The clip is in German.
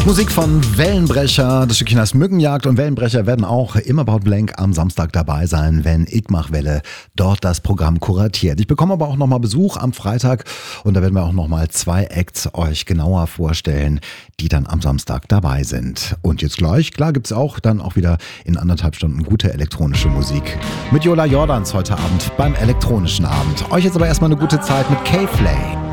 Musik von Wellenbrecher, das Stückchen heißt Mückenjagd, und Wellenbrecher werden auch im About Blank am Samstag dabei sein, wenn Igmachwelle dort das Programm kuratiert. Ich bekomme aber auch nochmal Besuch am Freitag und da werden wir auch nochmal 2 Acts euch genauer vorstellen, die dann am Samstag dabei sind. Und jetzt gleich, klar, gibt's auch dann auch wieder in 1,5 Stunden gute elektronische Musik mit Jola Jordans heute Abend beim elektronischen Abend. Euch jetzt aber erstmal eine gute Zeit mit K-Flay.